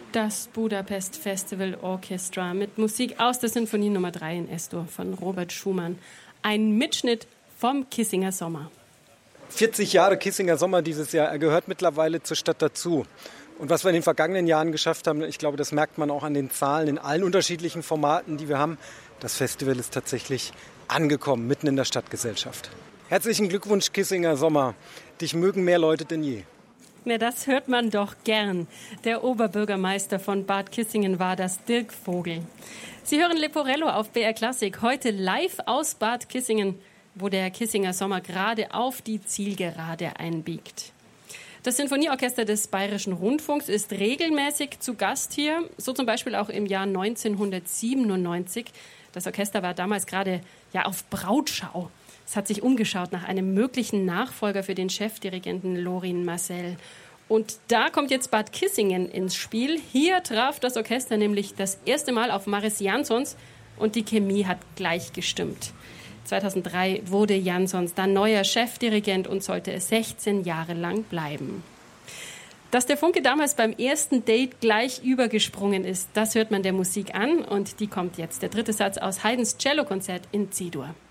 Das Budapest Festival Orchestra mit Musik aus der Sinfonie Nummer 3 in S-Dur von Robert Schumann. Ein Mitschnitt vom Kissinger Sommer. 40 Jahre Kissinger Sommer dieses Jahr, er gehört mittlerweile zur Stadt dazu. Und was wir in den vergangenen Jahren geschafft haben, ich glaube, das merkt man auch an den Zahlen in allen unterschiedlichen Formaten, die wir haben. Das Festival ist tatsächlich angekommen, mitten in der Stadtgesellschaft. Herzlichen Glückwunsch, Kissinger Sommer. Dich mögen mehr Leute denn je. Na, das hört man doch gern. Der Oberbürgermeister von Bad Kissingen war das, Dirk Vogel. Sie hören Leporello auf BR Klassik, heute live aus Bad Kissingen, wo der Kissinger Sommer gerade auf die Zielgerade einbiegt. Das Sinfonieorchester des Bayerischen Rundfunks ist regelmäßig zu Gast hier, so zum Beispiel auch im Jahr 1997. Das Orchester war damals gerade auf Brautschau. Es hat sich umgeschaut nach einem möglichen Nachfolger für den Chefdirigenten Lorin Maazel. Und da kommt jetzt Bad Kissingen ins Spiel. Hier traf das Orchester nämlich das erste Mal auf Maris Jansons und die Chemie hat gleich gestimmt. 2003 wurde Jansons dann neuer Chefdirigent und sollte es 16 Jahre lang bleiben. Dass der Funke damals beim ersten Date gleich übergesprungen ist, das hört man der Musik an und die kommt jetzt. Der dritte Satz aus Haydns Cellokonzert in C-Dur.